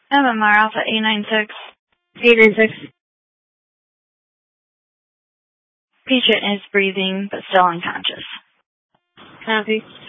MMR Alpha 896. 896. Patient is breathing but still unconscious. Copy.